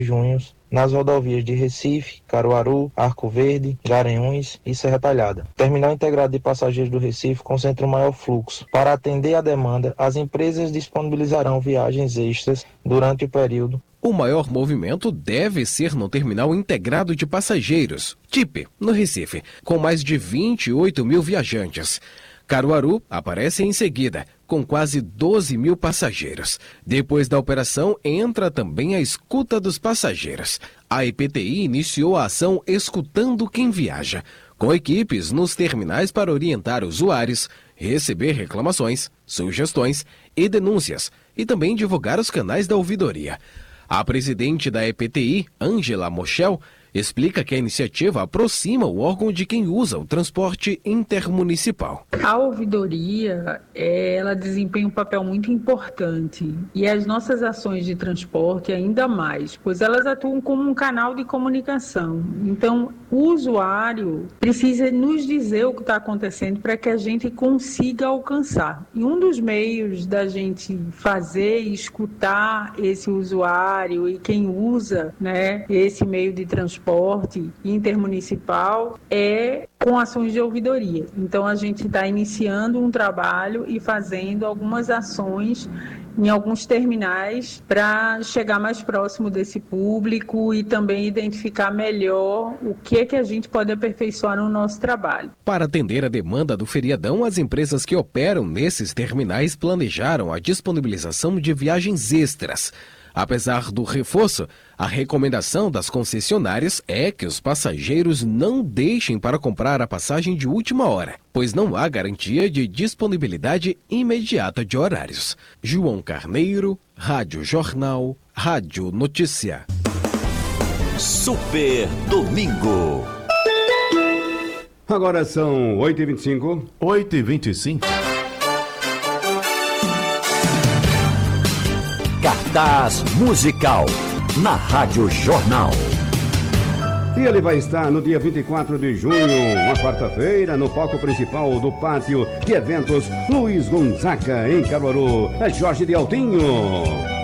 junho nas rodovias de Recife, Caruaru, Arco Verde, Garanhuns e Serra Talhada. O terminal integrado de passageiros do Recife concentra o maior fluxo. Para atender a demanda, as empresas disponibilizarão viagens extras durante o período. O maior movimento deve ser no terminal integrado de passageiros, TIP, no Recife, com mais de 28 mil viajantes. Caruaru aparece em seguida, com quase 12 mil passageiros. Depois da operação, entra também a escuta dos passageiros. A EPTI iniciou a ação Escutando Quem Viaja, com equipes nos terminais para orientar usuários, receber reclamações, sugestões e denúncias, e também divulgar os canais da ouvidoria. A presidente da EPTI, Ângela Moschel, explica que a iniciativa aproxima o órgão de quem usa o transporte intermunicipal. A ouvidoria, ela desempenha um papel muito importante e as nossas ações de transporte ainda mais, pois elas atuam como um canal de comunicação. Então, o usuário precisa nos dizer o que está acontecendo para que a gente consiga alcançar. E um dos meios da gente fazer e escutar esse usuário e quem usa, esse meio de transporte intermunicipal é com ações de ouvidoria. Então, a gente está iniciando um trabalho e fazendo algumas ações em alguns terminais para chegar mais próximo desse público e também identificar melhor o que é que a gente pode aperfeiçoar no nosso trabalho. Para atender a demanda do feriadão, as empresas que operam nesses terminais planejaram a disponibilização de viagens extras. Apesar do reforço, a recomendação das concessionárias é que os passageiros não deixem para comprar a passagem de última hora, pois não há garantia de disponibilidade imediata de horários. João Carneiro, Rádio Jornal, Rádio Notícia. Super Domingo. Agora são 8h25. 8h25. Cartaz musical na Rádio Jornal. E ele vai estar no dia 24 de junho, uma quarta-feira, no palco principal do Pátio de Eventos Luiz Gonzaga, em Caruaru. É Jorge de Altinho.